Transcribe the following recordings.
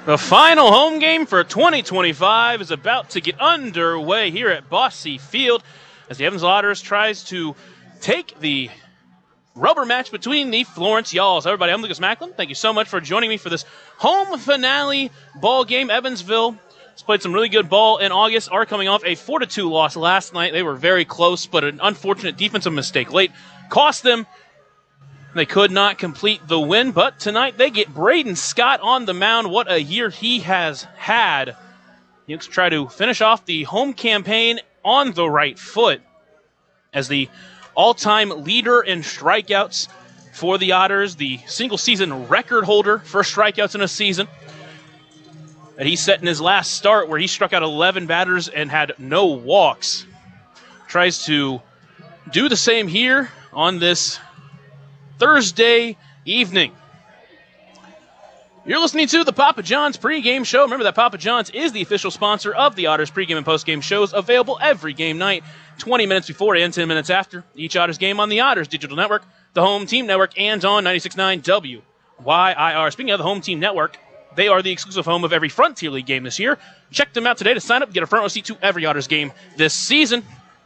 The final home game for 2025 is about to get underway here at Bosse Field as the Evansville Otters tries to take the rubber match between the Florence Yawls. Everybody, I'm Lucas Macklin. Thank you so much for joining me for this home finale ball game. Evansville has played some really good ball in August, are coming off a 4-2 loss last night. They were very close, but an unfortunate defensive mistake late cost them. They could not complete the win, but tonight they get Braden Scott on the mound. What a year he has had. He looks to try to finish off the home campaign on the right foot as the all-time leader in strikeouts for the Otters, the single-season record holder for strikeouts in a season that he set in his last start where he struck out 11 batters and had no walks. Tries to do the same here on this Thursday evening. You're listening to the Papa John's pregame show. Remember that Papa John's is the official sponsor of the Otters pregame and postgame shows, available every game night, 20 minutes before and 10 minutes after each Otters game on the Otters Digital Network, the Home Team Network, and on 96.9 WYIR. Speaking of the Home Team Network, they are the exclusive home of every Frontier League game this year. Check them out today to sign up and get a front row seat to every Otters game this season.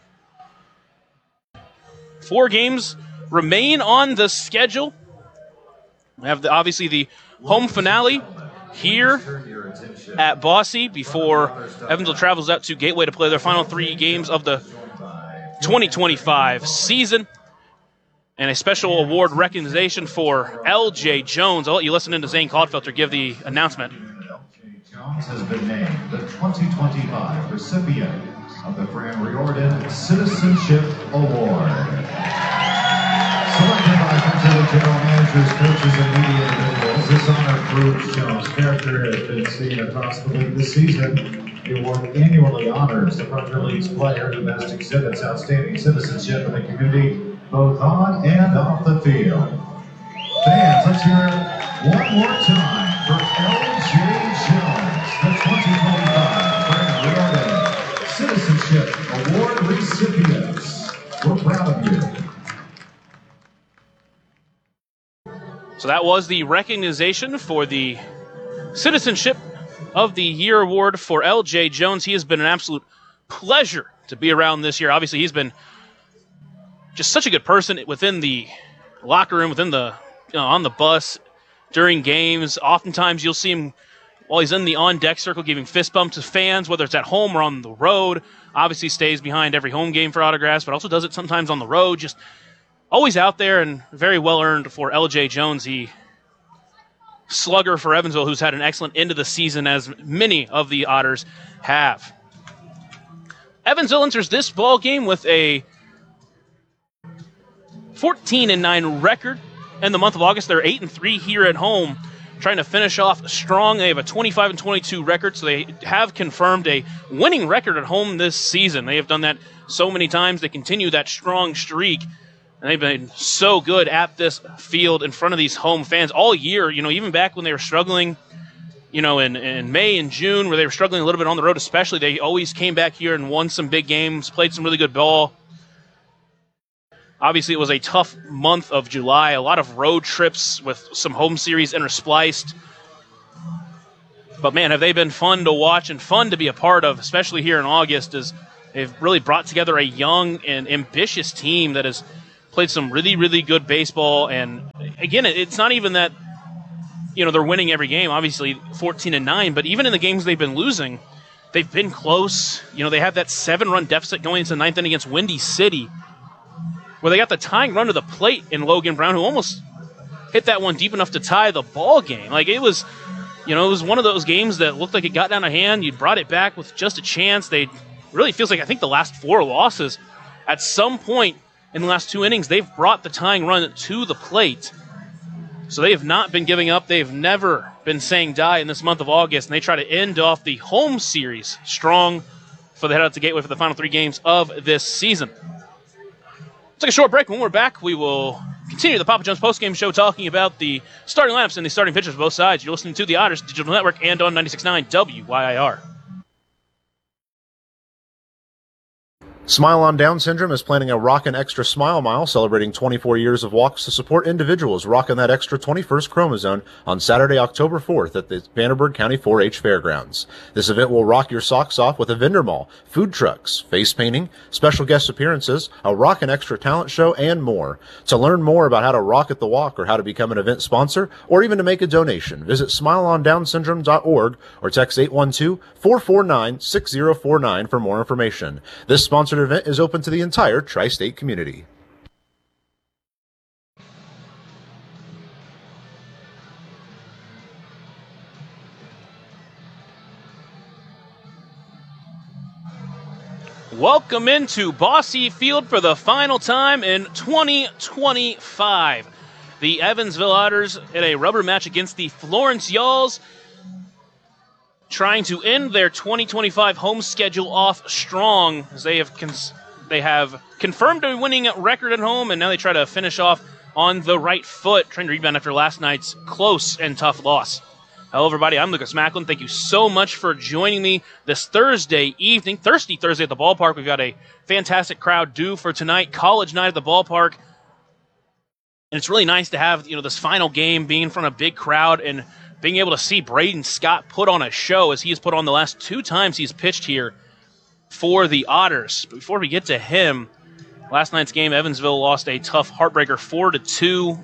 4 games remain on the schedule. We have obviously the home finale here at Bosse before Evansville travels out to Gateway to play their final 3 games of the 2025 season. And a special award recognition for L.J. Jones. I'll let you listen in to Zane Clodfelter give the announcement. L.J. Jones has been named the 2025 recipient of the Fran Riordan Citizenship Award. Selected by Frontier general managers, coaches, and media individuals, this honor proves Jones' character has been seen across the league this season. The award annually honors the Frontier League's player who best exhibits outstanding citizenship in the community, both on and off the field. Fans, let's hear it one more time for L.J. Jones, the 2025 Fran Riordan Citizenship Award recipients. We're proud of you. So that was the recognition for the Citizenship of the Year award for L.J. Jones. He has been an absolute pleasure to be around this year. Obviously, he's been just such a good person within the locker room, within the on the bus, during games. Oftentimes, you'll see him while he's in the on-deck circle giving fist bumps to fans, whether it's at home or on the road. Obviously, stays behind every home game for autographs, but also does it sometimes on the road. Just always out there and very well earned for L.J. Jones, the slugger for Evansville, who's had an excellent end of the season, as many of the Otters have. Evansville enters this ball game with a 14-9 record in the month of August. They're 8-3 here at home, trying to finish off strong. They have a 25-22 record, so they have confirmed a winning record at home this season. They have done that so many times. They continue that strong streak. And they've been so good at this field in front of these home fans all year. You know, even back when they were struggling, you know, in May and June, where they were struggling a little bit on the road especially, they always came back here and won some big games, played some really good ball. Obviously, it was a tough month of July, a lot of road trips with some home series interspliced. But, man, have they been fun to watch and fun to be a part of, especially here in August, as they've really brought together a young and ambitious team that has played some really, really good baseball. And again, it's not even that, you know, they're winning every game, obviously 14-9, but even in the games they've been losing, they've been close. You know, they had that 7-run deficit going into the 9th inning against Windy City, where they got the tying run to the plate in Logan Brown, who almost hit that one deep enough to tie the ball game. Like, it was, you know, it was one of those games that looked like it got down a hand. You brought it back with just a chance. They really feels like, I think, the last 4 losses, at some point in the last 2 innings, they've brought the tying run to the plate. So they have not been giving up. They've never been saying die in this month of August, and they try to end off the home series strong for the head out to Gateway for the final 3 games of this season. Let's take a short break. When we're back, we will continue the Papa John's postgame show talking about the starting lineups and the starting pitchers of both sides. You're listening to the Otters Digital Network and on 96.9 WYIR. Smile on Down Syndrome is planning a Rockin' Extra Smile Mile celebrating 24 years of walks to support individuals rocking that extra 21st chromosome on Saturday, October 4th at the Vanderburgh County 4-H Fairgrounds. This event will rock your socks off with a vendor mall, food trucks, face painting, special guest appearances, a Rockin' Extra talent show, and more. To learn more about how to rock at the walk or how to become an event sponsor or even to make a donation, visit smileondownsyndrome.org or text 812-449-6049 for more information. This sponsored event is open to the entire tri-state community. Welcome into Bosse Field for the final time in 2025. The Evansville Otters in a rubber match against the Florence Yalls, trying to end their 2025 home schedule off strong, as they have confirmed a winning record at home, and now they try to finish off on the right foot, trying to rebound after last night's close and tough loss. Hello, everybody. I'm Lucas Macklin. Thank you so much for joining me this Thursday evening. Thirsty Thursday at the ballpark. We've got a fantastic crowd due for tonight. College night at the ballpark. And it's really nice to have, this final game being in front of a big crowd and being able to see Braden Scott put on a show as he has put on the last 2 times he's pitched here for the Otters. But before we get to him, last night's game, Evansville lost a tough heartbreaker 4-2.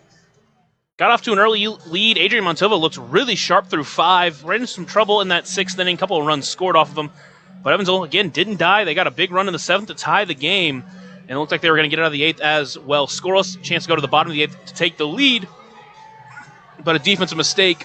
Got off to an early lead. Adrian Montova looked really sharp through 5. Ran into some trouble in that 6th inning. A couple of runs scored off of him. But Evansville, again, didn't die. They got a big run in the 7th to tie the game. And it looked like they were going to get out of the 8th as well. Scoreless, chance to go to the bottom of the 8th to take the lead. But a defensive mistake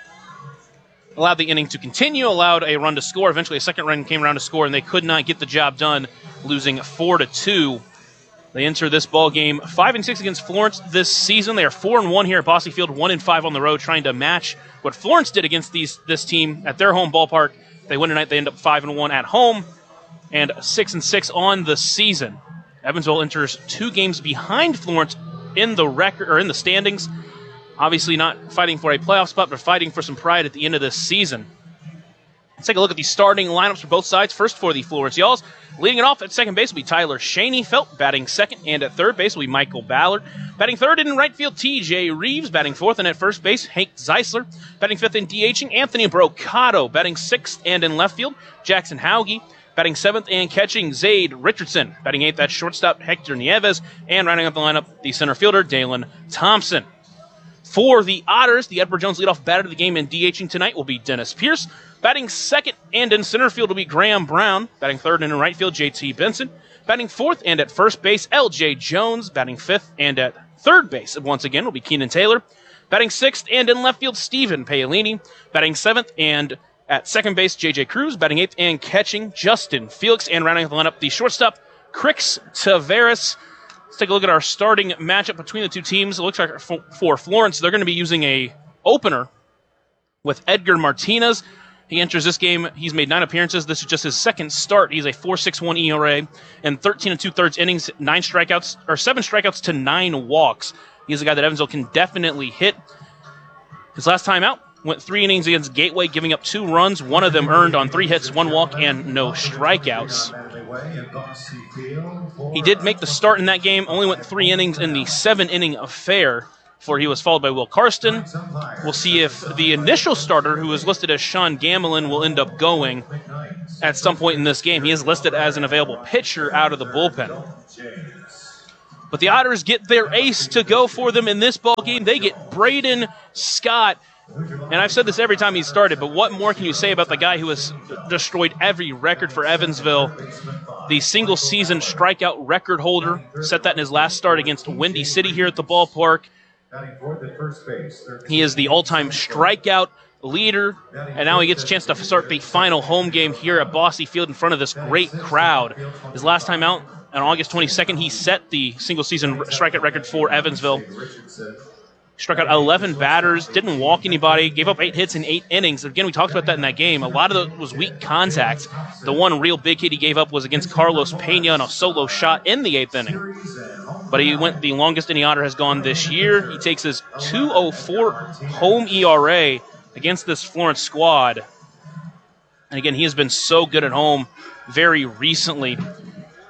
allowed the inning to continue, allowed a run to score. Eventually, a second run came around to score, and they could not get the job done, losing 4-2. They enter this ball game 5-6 against Florence this season. They are 4-1 here at Bosse Field, 1-5 on the road, trying to match what Florence did against this team at their home ballpark. They win tonight. They end up 5-1 at home and 6-6 on the season. Evansville enters 2 games behind Florence in the record or in the standings. Obviously, not fighting for a playoff spot, but fighting for some pride at the end of this season. Let's take a look at the starting lineups for both sides. First for the Florence Yalls. Leading it off at second base will be Tyler Schoenfeld. Batting second, and at third base will be Michael Ballard. Batting third and in right field, T.J. Reeves. Batting fourth and at first base, Hank Zeisler. Batting fifth and DHing, Anthony Brocato. Batting sixth and in left field, Jackson Hauge. Batting seventh and catching, Zaid Richardson. Batting eighth at shortstop, Hector Nieves. And rounding up the lineup, the center fielder, Dalen Thompson. For the Otters, the Edward Jones leadoff batter of the game and DHing tonight will be Dennis Pierce. Batting second and in center field will be Graham Brown. Batting third and in right field, J.T. Benson. Batting fourth and at first base, L.J. Jones. Batting fifth and at third base, once again, will be Keenan Taylor. Batting sixth and in left field, Stephen Paolini. Batting seventh and at second base, J.J. Cruz. Batting eighth and catching, Justin Felix. And rounding out the lineup, the shortstop, Crix Taveras. Let's take a look at our starting matchup between the two teams. It looks like for Florence, they're going to be using a opener with Edgar Martinez. He enters this game. He's made 9 appearances. This is just his second start. He's a 4.61 ERA and 13 2/3 innings, 7 strikeouts to 9 walks. He's a guy that Evansville can definitely hit. His last time out went 3 innings against Gateway, giving up 2 runs. 1 of them earned on 3 hits, 1 walk, and no strikeouts. He did make the start in that game. Only went 3 innings in the 7-inning affair before he was followed by Will Karsten. We'll see if the initial starter, who is listed as Sean Gamelin, will end up going at some point in this game. He is listed as an available pitcher out of the bullpen. But the Otters get their ace to go for them in this ball game. They get Braden Scott. And I've said this every time he started, but what more can you say about the guy who has destroyed every record for Evansville? The single-season strikeout record holder. Set that in his last start against Windy City here at the ballpark. He is the all-time strikeout leader, and now he gets a chance to start the final home game here at Bosse Field in front of this great crowd. His last time out on August 22nd, he set the single-season strikeout record for Evansville. Struck out 11 batters, didn't walk anybody, gave up 8 hits in 8 innings. Again, we talked about that in that game. A lot of it was weak contact. The one real big hit he gave up was against Carlos Pena on a solo shot in the 8th inning. But he went the longest any Otter has gone this year. He takes his 2.04 home ERA against this Florence squad. And again, he has been so good at home very recently.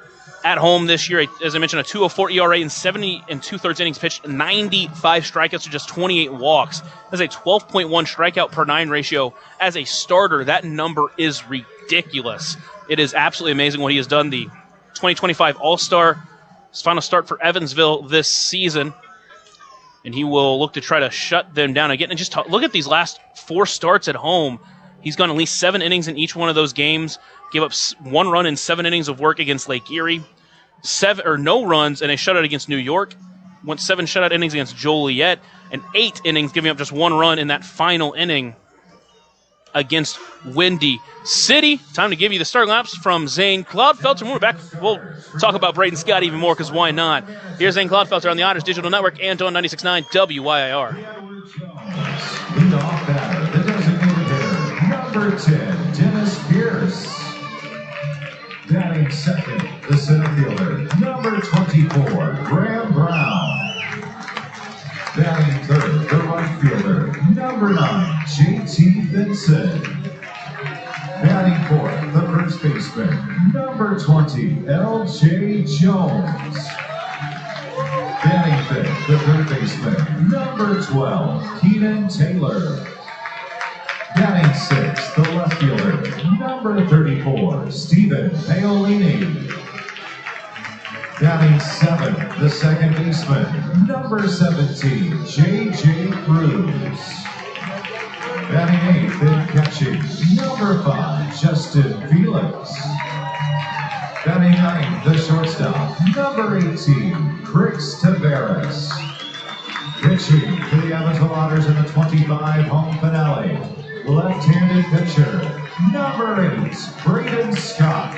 at home this year. As I mentioned, a 2.04 ERA in 70 2/3 innings pitched, 95 strikeouts to just 28 walks. That's a 12.1 strikeout per 9 ratio. As a starter, that number is ridiculous. It is absolutely amazing what he has done. The 2025 All-Star, his final start for Evansville this season. And he will look to try to shut them down again. And just look at these last 4 starts at home. He's gone at least 7 innings in each one of those games. Gave up 1 run in 7 innings of work against Lake Erie. no runs and a shutout against New York. Went 7 shutout innings against Joliet. And 8 innings, giving up just 1 run in that final inning against Windy City. Time to give you the starting lineups from Zane Cloudfelter. When we're back, we'll talk about Braden Scott even more, because why not? Here's Zane Cloudfelter on the Otters Digital Network and on 96.9 WYIR. Leadoff batter, the designated hitter, number 10, Dennis Pierce. Batting second, the center fielder, number 24, Graham Brown. Batting third, the right fielder, number 9, J.T. Vincent. Batting fourth, the first baseman, number 20, L.J. Jones. Batting fifth, the third baseman, number 12, Keenan Taylor. Batting sixth, the left fielder, number 34, Stephen Paolini. Batting seventh, the second baseman, number 17, J.J. Cruz. Batting eighth and catching, number 5, Justin Felix. Batting ninth, the shortstop, number 18, Chris Tavares. Pitching for the Evansville Otters in the 25 home finale, left-handed pitcher, number 8, Braden Scott.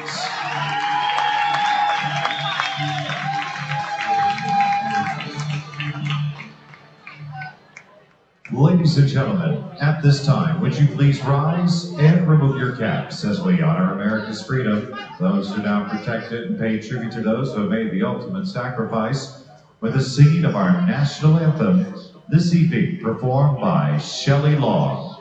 Ladies and gentlemen, at this time, would you please rise and remove your caps as we honor America's freedom, those who now protect it, and pay tribute to those who have made the ultimate sacrifice with the singing of our national anthem, this evening performed by Shelley Long.